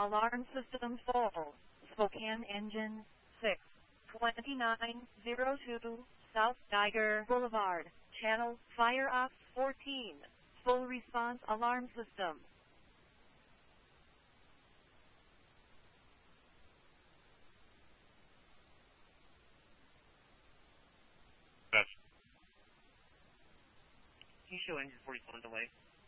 Alarm system full. Spokane engine 62902 South Geiger Boulevard. Channel Fire Ops 14. Full response alarm system. Can you show engine 41 delay?